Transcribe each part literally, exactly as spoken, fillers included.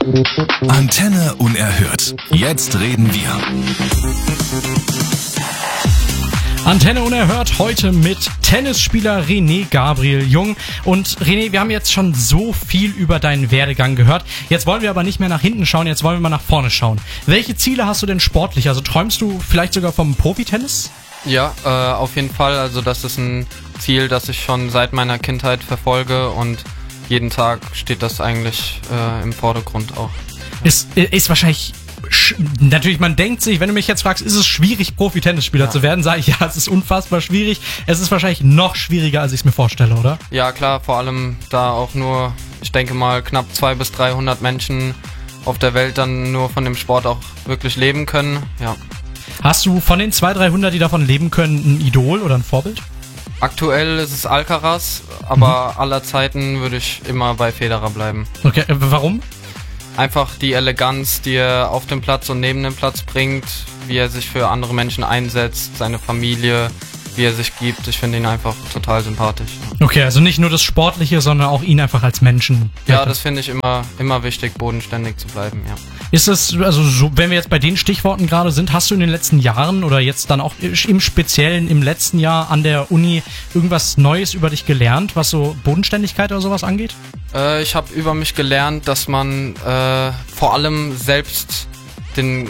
Antenne unerhört. Jetzt reden wir. Antenne unerhört heute mit Tennisspieler René Gabriel Jung. Und René, wir haben jetzt schon so viel über deinen Werdegang gehört. Jetzt wollen wir aber nicht mehr nach hinten schauen, jetzt wollen wir mal nach vorne schauen. Welche Ziele hast du denn sportlich? Also träumst du vielleicht sogar vom Profitennis? Ja, äh, auf jeden Fall. Also das ist ein Ziel, das ich schon seit meiner Kindheit verfolge und jeden Tag steht das eigentlich äh, im Vordergrund auch. Ist, ist wahrscheinlich... Natürlich, man denkt sich, wenn du mich jetzt fragst, ist es schwierig, Profi-Tennisspieler ja. zu werden, sage ich, ja, es ist unfassbar schwierig. Es ist wahrscheinlich noch schwieriger, als ich es mir vorstelle, oder? Ja, klar, vor allem da auch nur, ich denke mal, knapp zweihundert bis dreihundert Menschen auf der Welt dann nur von dem Sport auch wirklich leben können, ja. Hast du von den zweihundert, dreihundert, die davon leben können, ein Idol oder ein Vorbild? Aktuell ist es Alcaraz, aber mhm. aller Zeiten würde ich immer bei Federer bleiben. Okay, äh, warum? Einfach die Eleganz, die er auf dem Platz und neben dem Platz bringt, wie er sich für andere Menschen einsetzt, seine Familie, wie er sich gibt. Ich finde ihn einfach total sympathisch. Okay, also nicht nur das Sportliche, sondern auch ihn einfach als Menschen. Ja, das finde ich immer, immer wichtig, bodenständig zu bleiben, ja. Ist es, also so, wenn wir jetzt bei den Stichworten gerade sind, hast du in den letzten Jahren oder jetzt dann auch im Speziellen im letzten Jahr an der Uni irgendwas Neues über dich gelernt, was so Bodenständigkeit oder sowas angeht? Äh, ich habe über mich gelernt, dass man äh, vor allem selbst den,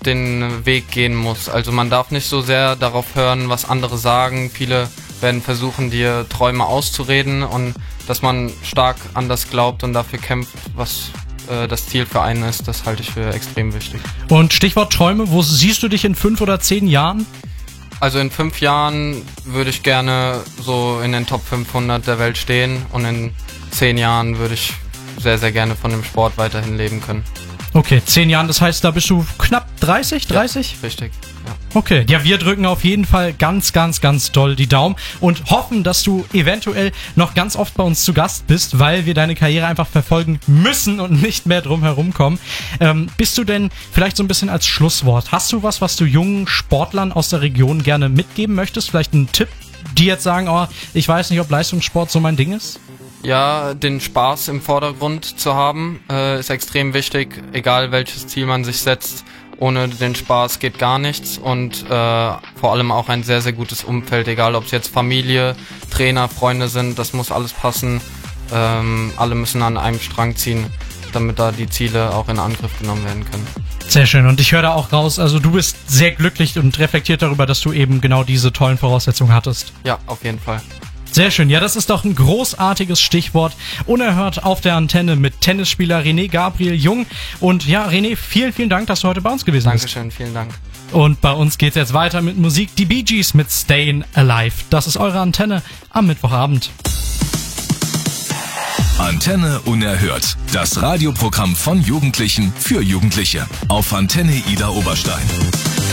den Weg gehen muss. Also man darf nicht so sehr darauf hören, was andere sagen. Viele werden versuchen, dir Träume auszureden und dass man stark an das glaubt und dafür kämpft, was äh, das Ziel für einen ist, das halte ich für extrem wichtig. Und Stichwort Träume, wo siehst du dich in fünf oder zehn Jahren? Also in fünf Jahren würde ich gerne so in den Top fünfhundert der Welt stehen und in zehn Jahren würde ich sehr, sehr gerne von dem Sport weiterhin leben können. Okay, zehn Jahren, das heißt, da bist du knapp dreißig, dreißig? Ja, richtig, ja. Okay, ja, wir drücken auf jeden Fall ganz, ganz, ganz doll die Daumen und hoffen, dass du eventuell noch ganz oft bei uns zu Gast bist, weil wir deine Karriere einfach verfolgen müssen und nicht mehr drum herum kommen. Ähm, bist du denn vielleicht so ein bisschen als Schlusswort, hast du was, was du jungen Sportlern aus der Region gerne mitgeben möchtest? Vielleicht einen Tipp, die jetzt sagen, oh, ich weiß nicht, ob Leistungssport so mein Ding ist? Ja, den Spaß im Vordergrund zu haben, äh, ist extrem wichtig, egal welches Ziel man sich setzt. Ohne den Spaß geht gar nichts und äh, vor allem auch ein sehr, sehr gutes Umfeld, egal ob es jetzt Familie, Trainer, Freunde sind, das muss alles passen. Ähm, alle müssen an einem Strang ziehen, damit da die Ziele auch in Angriff genommen werden können. Sehr schön, und ich höre da auch raus, also du bist sehr glücklich und reflektiert darüber, dass du eben genau diese tollen Voraussetzungen hattest. Ja, auf jeden Fall. Sehr schön, ja, das ist doch ein großartiges Stichwort. Unerhört auf der Antenne mit Tennisspieler René Gabriel Jung. Und ja, René, vielen, vielen Dank, dass du heute bei uns gewesen bist. Dankeschön, vielen Dank. Und bei uns geht's jetzt weiter mit Musik. Die Bee Gees mit Stayin' Alive. Das ist eure Antenne am Mittwochabend. Antenne unerhört. Das Radioprogramm von Jugendlichen für Jugendliche. Auf Antenne Ida Oberstein.